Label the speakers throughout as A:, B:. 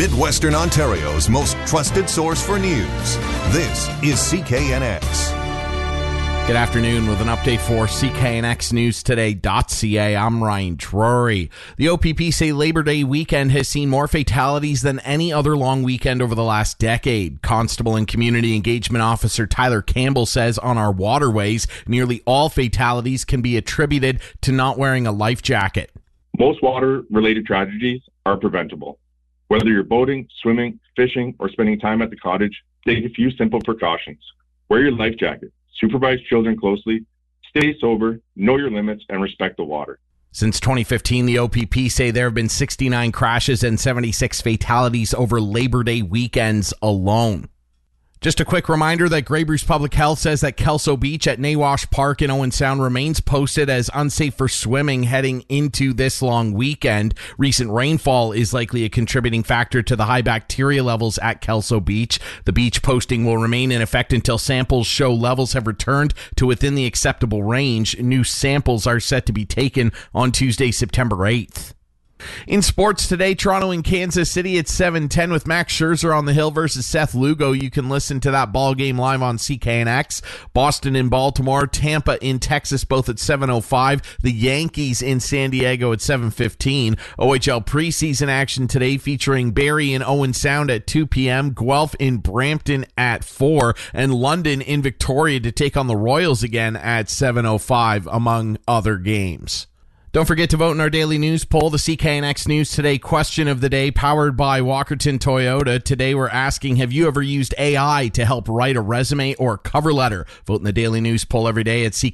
A: Midwestern Ontario's most trusted source for news. This is CKNX.
B: Good afternoon with an update for CKNXNewsToday.ca. I'm Ryan Drury. The OPP say Labor Day weekend has seen more fatalities than any other long weekend over the last decade. Constable and Community Engagement Officer Tyler Campbell says on our waterways, nearly all fatalities can be attributed to not wearing a life jacket.
C: Most water-related tragedies are preventable. Whether you're boating, swimming, fishing, or spending time at the cottage, take a few simple precautions. Wear your life jacket. Supervise children closely, stay sober, know your limits, and respect the water.
B: Since 2015, the OPP say there have been 69 crashes and 76 fatalities over Labor Day weekends alone. Just a quick reminder that Grey Bruce Public Health says that Kelso Beach at Nawash Park in Owen Sound remains posted as unsafe for swimming heading into this long weekend. Recent rainfall is likely a contributing factor to the high bacteria levels at Kelso Beach. The beach posting will remain in effect until samples show levels have returned to within the acceptable range. New samples are set to be taken on Tuesday, September 8th. In sports today, Toronto and Kansas City at 7:10 with Max Scherzer on the hill versus Seth Lugo. You can listen to that ball game live on CKNX. Boston in Baltimore, Tampa in Texas, both at 7:05. The Yankees in San Diego at 7:15. OHL preseason action today featuring Barrie in Owen Sound at 2 p.m., Guelph in Brampton at 4, and London in Victoria to take on the Royals again at 7:05, among other games. Don't forget to vote in our daily news poll, the CKNX News Today question of the day, powered by Walkerton Toyota. Today we're asking, have you ever used AI to help write a resume or cover letter? Vote in the daily news poll every day at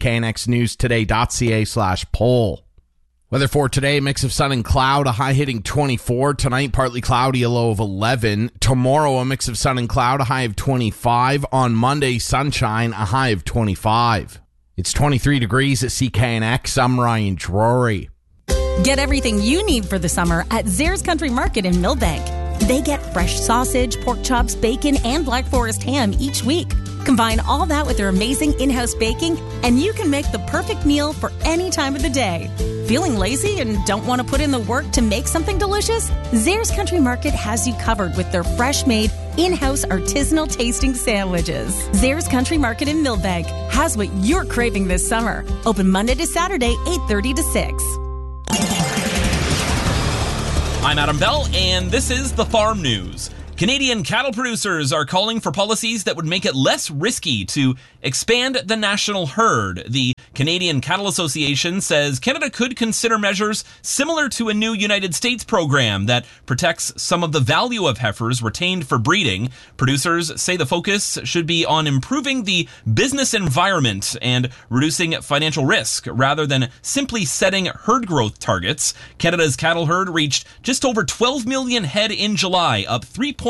B: CKNXNewsToday.ca/poll. Weather for today, mix of sun and cloud, a high hitting 24. Tonight, partly cloudy, a low of 11. Tomorrow, a mix of sun and cloud, a high of 25. On Monday, sunshine, a high of 25. It's 23 degrees at CKNX. I'm Ryan Drury.
D: Get everything you need for the summer at Zares Country Market in Millbank. They get fresh sausage, pork chops, bacon, and Black Forest ham each week. Combine all that with their amazing in-house baking, and you can make the perfect meal for any time of the day. Feeling lazy and don't want to put in the work to make something delicious? Zares Country Market has you covered with their fresh-made, in-house artisanal tasting sandwiches. Zares Country Market in Millbank has what you're craving this summer. Open Monday to Saturday, 8:30 to 6.
E: I'm Adam Bell, and this is the Farm News. Canadian cattle producers are calling for policies that would make it less risky to expand the national herd. The Canadian Cattle Association says Canada could consider measures similar to a new United States program that protects some of the value of heifers retained for breeding. Producers say the focus should be on improving the business environment and reducing financial risk rather than simply setting herd growth targets. Canada's cattle herd reached just over 12 million head in July, up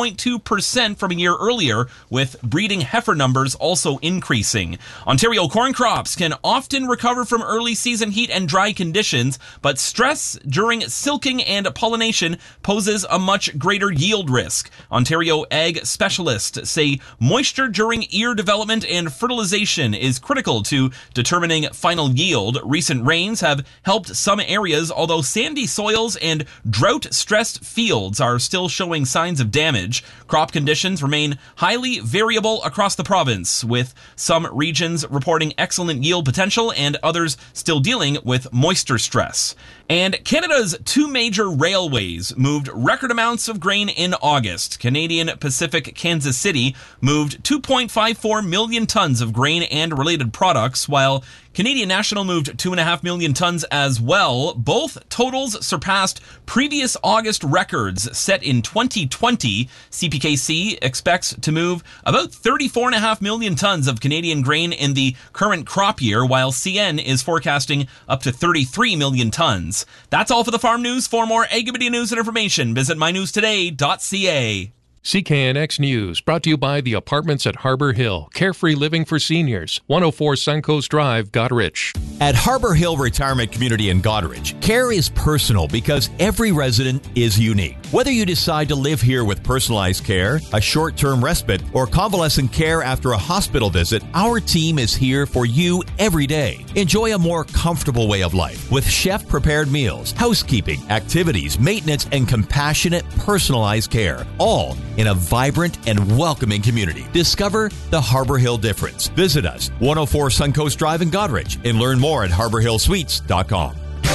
E: 3.2% from a year earlier, with breeding heifer numbers also increasing. Ontario corn crops can often recover from early season heat and dry conditions, but stress during silking and pollination poses a much greater yield risk. Ontario ag specialists say moisture during ear development and fertilization is critical to determining final yield. Recent rains have helped some areas, although sandy soils and drought-stressed fields are still showing signs of damage. Crop conditions remain highly variable across the province, with some regions reporting excellent yield potential and others still dealing with moisture stress. And Canada's two major railways moved record amounts of grain in August. Canadian Pacific Kansas City moved 2.54 million tons of grain and related products, while Canadian National moved 2.5 million tons as well. Both totals surpassed previous August records set in 2020. CPKC expects to move about 34.5 million tons of Canadian grain in the current crop year, while CN is forecasting up to 33 million tons. That's all for the Farm News. For more Ag news and information, visit mynewstoday.ca.
F: CKNX News, brought to you by the Apartments at Harbor Hill. Carefree living for seniors. 104 Suncoast Drive, Goderich.
G: At Harbor Hill Retirement Community in Goderich, care is personal because every resident is unique. Whether you decide to live here with personalized care, a short-term respite, or convalescent care after a hospital visit, our team is here for you every day. Enjoy a more comfortable way of life with chef-prepared meals, housekeeping, activities, maintenance, and compassionate, personalized care, all in a vibrant and welcoming community. Discover the Harbor Hill difference. Visit us, 104 Suncoast Drive in Goderich, and learn more at harborhillsuites.com.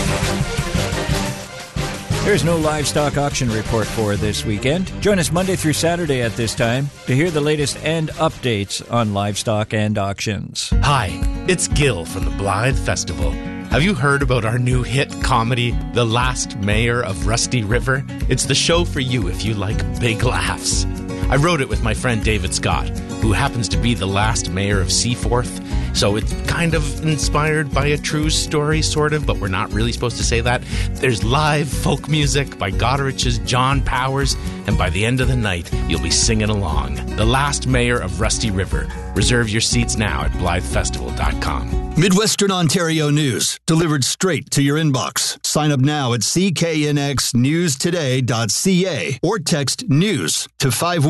H: There's no livestock auction report for this weekend. Join us Monday through Saturday at this time to hear the latest and updates on livestock and auctions.
I: Hi, it's Gil from the Blythe Festival. Have you heard about our new hit comedy, The Last Mayor of Rusty River? It's the show for you if you like big laughs. I wrote it with my friend David Scott, who happens to be the last mayor of Seaforth. So it's kind of inspired by a true story, sort of, but we're not really supposed to say that. There's live folk music by Goderich's John Powers, and by the end of the night, you'll be singing along. The Last Mayor of Rusty River. Reserve your seats now at BlytheFestival.com.
J: Midwestern Ontario news, delivered straight to your inbox. Sign up now at cknxnewstoday.ca or text NEWS to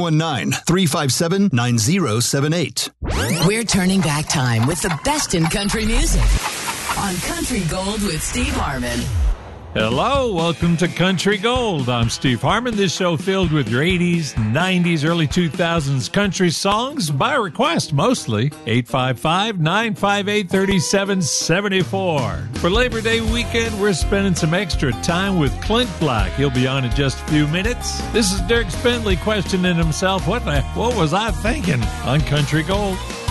J: 519-357-9078.
K: We're turning back time with the best in country music on Country Gold with Steve Harmon.
L: Hello, welcome to Country Gold. I'm Steve Harmon. This show filled with your 80s, 90s, early 2000s country songs, by request mostly. 855-958-3774. For Labor Day weekend, we're spending some extra time with Clint Black. He'll be on in just a few minutes. This is Dirk Spindley questioning himself. What was I thinking on Country Gold?